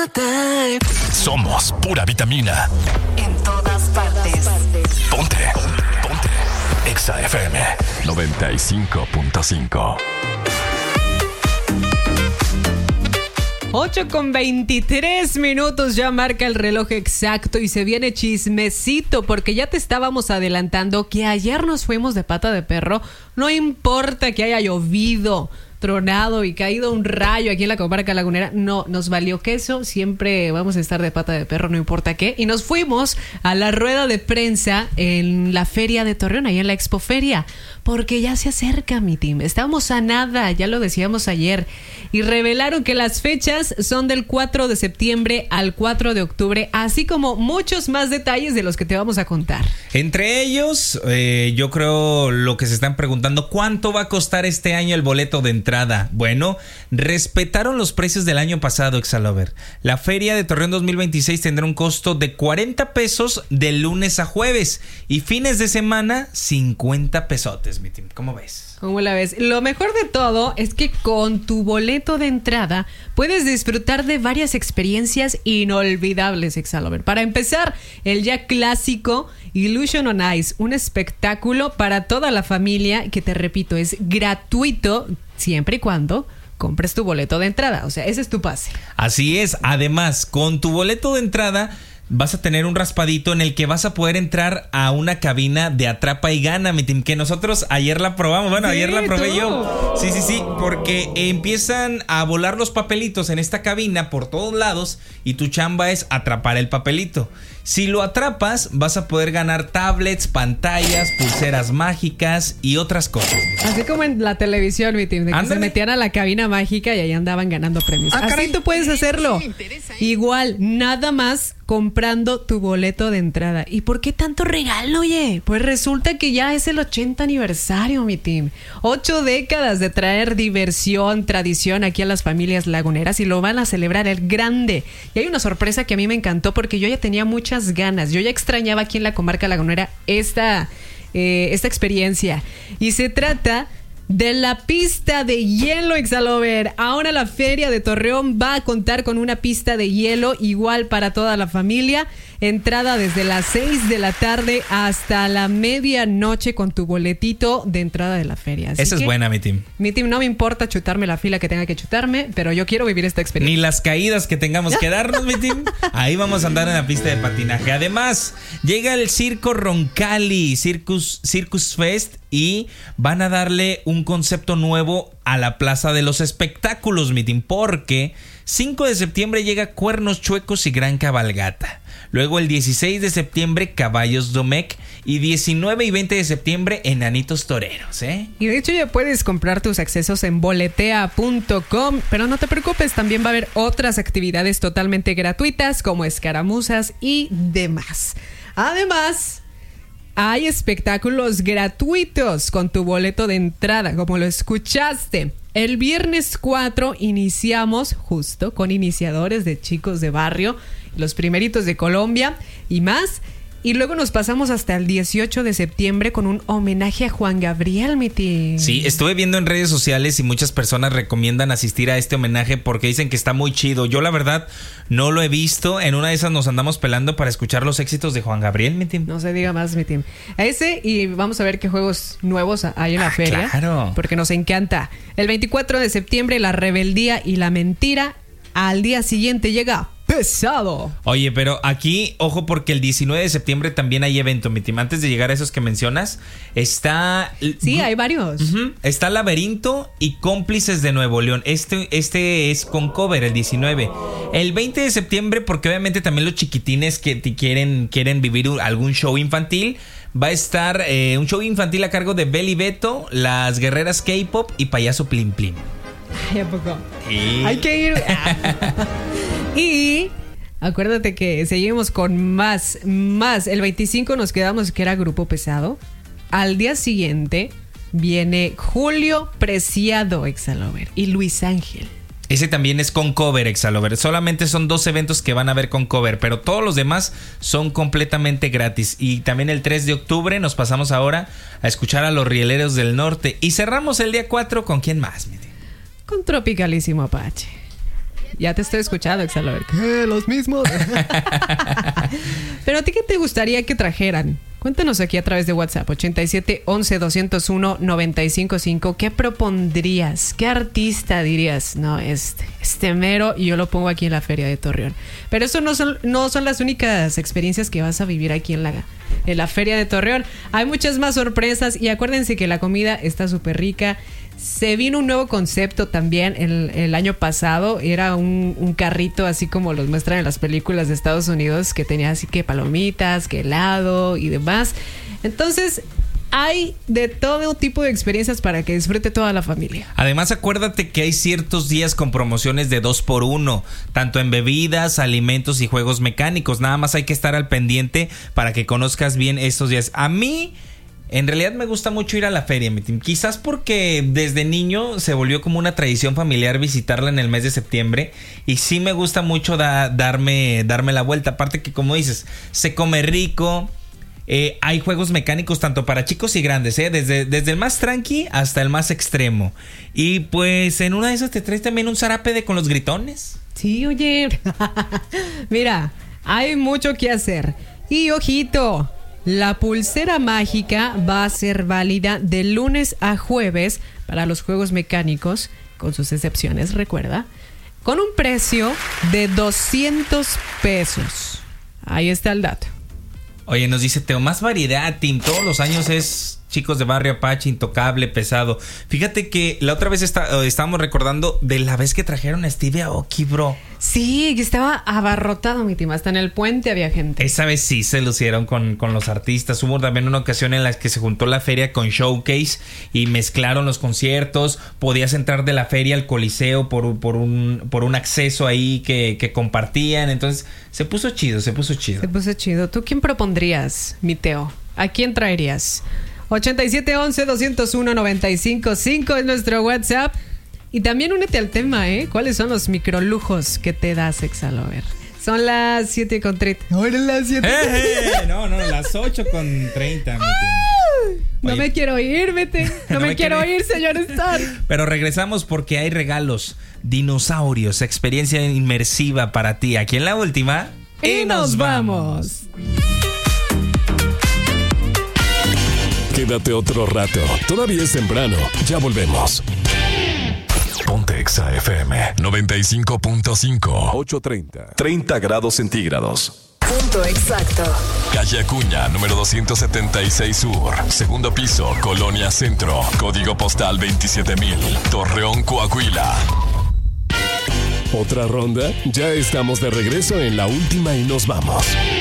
Somos pura vitamina. En todas partes. Ponte. Exa FM 95.5. 8:23 ya marca el reloj exacto y se viene chismecito porque ya te estábamos adelantando que ayer nos fuimos de pata de perro. No importa que haya llovido, tronado y caído un rayo aquí en la comarca lagunera, no, nos valió queso, siempre vamos a estar de pata de perro, no importa qué. Y nos fuimos a la rueda de prensa en la feria de Torreón, ahí en la Expoferia, porque ya se acerca, mi team. Estábamos a nada, ya lo decíamos ayer, y revelaron que las fechas son del 4 de septiembre al 4 de octubre, así como muchos más detalles de los que te vamos a contar. Entre ellos, yo creo lo que se están preguntando, ¿cuánto va a costar este año el boleto de entrada? Bueno, respetaron los precios del año pasado, Exalover. La feria de Torreón 2026 tendrá un costo de 40 pesos de lunes a jueves y fines de semana 50 pesotes, mi team. ¿Cómo ves? ¿Cómo la ves? Lo mejor de todo es que con tu boleto de entrada puedes disfrutar de varias experiencias inolvidables, Exalover. Para empezar, el ya clásico Illusion on Ice, un espectáculo para toda la familia que, te repito, es gratuito siempre y cuando compres tu boleto de entrada. O sea, ese es tu pase. Así es. Además, con tu boleto de entrada vas a tener un raspadito en el que vas a poder entrar a una cabina de atrapa y gana, mi team, que nosotros ayer la probamos. Bueno, sí, ayer la probé yo. Sí, porque empiezan a volar los papelitos en esta cabina por todos lados y tu chamba es atrapar el papelito. Si lo atrapas, vas a poder ganar tablets, pantallas, pulseras mágicas y otras cosas. Así como en la televisión, mi team, de que se metían a la cabina mágica y ahí andaban ganando premios. Así tú puedes hacerlo. Igual, nada más comprando tu boleto de entrada. ¿Y por qué tanto regalo, oye? Pues resulta que ya es el 80 aniversario, mi team. 8 décadas de traer diversión, tradición aquí a las familias laguneras y lo van a celebrar el grande. Y hay una sorpresa que a mí me encantó porque yo ya tenía muchas ganas. Yo ya extrañaba aquí en la comarca lagunera esta experiencia. Y se trata de la pista de hielo, Exalover. Ahora la feria de Torreón va a contar con una pista de hielo igual para toda la familia. Entrada desde las 6 de la tarde hasta la medianoche con tu boletito de entrada de la feria. Así esa es buena, mi team. Mi team, no me importa chutarme la fila que tenga que chutarme, pero yo quiero vivir esta experiencia. Ni las caídas que tengamos que darnos, mi team. Ahí vamos a andar en la pista de patinaje. Además, llega el Circo Roncalli, Circus Fest, y van a darle un concepto nuevo a la Plaza de los Espectáculos, mi team, porque 5 de septiembre llega Cuernos Chuecos y Gran Cabalgata. Luego el 16 de septiembre Caballos Domecq y 19 y 20 de septiembre Enanitos Toreros, ¿eh? Y de hecho ya puedes comprar tus accesos en boletea.com, pero no te preocupes, también va a haber otras actividades totalmente gratuitas como escaramuzas y demás. Además, hay espectáculos gratuitos con tu boleto de entrada, como lo escuchaste. El viernes 4 iniciamos justo con iniciadores de Chicos de Barrio, los primeritos de Colombia y más. Y luego nos pasamos hasta el 18 de septiembre con un homenaje a Juan Gabriel, mi tío. Sí, estuve viendo en redes sociales y muchas personas recomiendan asistir a este homenaje porque dicen que está muy chido. Yo la verdad no lo he visto. En una de esas nos andamos pelando para escuchar los éxitos de Juan Gabriel, mi team. No se diga más, mi team. Ese, y vamos a ver qué juegos nuevos hay en la feria. Claro. Porque nos encanta. El 24 de septiembre, La Rebeldía y la Mentira. Al día siguiente llega Pesado. Oye, pero aquí, ojo, porque el 19 de septiembre también hay evento, mi team. Antes de llegar a esos que mencionas, está... Sí, hay varios. Está Laberinto y Cómplices de Nuevo León. Este es con cover, el 19. El 20 de septiembre, porque obviamente también los chiquitines que quieren vivir algún show infantil, va a estar un show infantil a cargo de Beli Beto, Las Guerreras K-Pop y Payaso Plim Plim. Ay, ¿a poco? Sí. Hay que ir. Y acuérdate que seguimos con más. El 25 nos quedamos que era Grupo Pesado. Al día siguiente viene Julio Preciado, Exalover, y Luis Ángel. Ese también es con cover, Exalover. Solamente son 2 eventos que van a haber con cover, pero todos los demás son completamente gratis. Y también el 3 de octubre nos pasamos ahora a escuchar a los Rieleros del Norte. Y cerramos el día 4 con ¿quién más, mi tío? Con Tropicalísimo Apache. Ya te estoy escuchando, Exalover. ¿Qué? ¿Los mismos? Pero a ti, ¿qué te gustaría que trajeran? Cuéntanos aquí a través de WhatsApp, 87 11 201 955. ¿Qué propondrías? ¿Qué artista dirías? No, este mero, y yo lo pongo aquí en la Feria de Torreón. Pero eso no son las únicas experiencias que vas a vivir aquí en la Feria de Torreón. Hay muchas más sorpresas y acuérdense que la comida está súper rica. Se vino un nuevo concepto también el año pasado. Era un carrito así como los muestran en las películas de Estados Unidos, que tenía así que palomitas, que helado y demás. Entonces hay de todo tipo de experiencias para que disfrute toda la familia. Además, acuérdate que hay ciertos días con promociones de 2x1, tanto en bebidas, alimentos y juegos mecánicos. Nada más hay que estar al pendiente para que conozcas bien estos días. A mí, en realidad, me gusta mucho ir a la feria, mi team. Quizás porque desde niño se volvió como una tradición familiar visitarla en el mes de septiembre. Y sí me gusta mucho darme la vuelta. Aparte que, como dices, se come rico. Hay juegos mecánicos tanto para chicos y grandes, desde el más tranqui hasta el más extremo. Y pues en una de esas te traes también un zarape con los gritones. Sí, oye. Mira, hay mucho que hacer. Y ojito, la pulsera mágica va a ser válida de lunes a jueves para los juegos mecánicos, con sus excepciones, recuerda, con un precio de 200 pesos. Ahí está el dato. Oye, nos dice Teo, más variedad, Tim. Todos los años es Chicos de Barrio Apache, Intocable, Pesado. Fíjate que la otra vez estábamos recordando de la vez que trajeron a Stevie Aoki, bro. Sí, que estaba abarrotado, mi team. Hasta en el puente había gente. Esa vez sí se lucieron con los artistas. Hubo también una ocasión en la que se juntó la feria con Showcase y mezclaron los conciertos. Podías entrar de la feria al Coliseo por un acceso ahí que compartían. Entonces se puso chido. Se puso chido. ¿Tú quién propondrías, mi Teo? ¿A quién traerías? 8711-201-955 es nuestro WhatsApp. Y también únete al tema, ¿eh? ¿Cuáles son los microlujos que te das, Exalover? Son las 7:30. No, eran las 7. No, las 8:30. No me quiero ir, vete. No me quiero ir, señor Star. Pero regresamos porque hay regalos. Dinosaurios, experiencia inmersiva para ti. Aquí en la última. Y nos vamos. Quédate otro rato. Todavía es temprano. Ya volvemos. Ponte Exa FM 95.5. 8:30. 30 grados centígrados. Punto exacto. Calle Acuña, número 276 Sur. Segundo piso, Colonia Centro. Código postal 27,000. Torreón, Coahuila. ¿Otra ronda? Ya estamos de regreso en la última y nos vamos.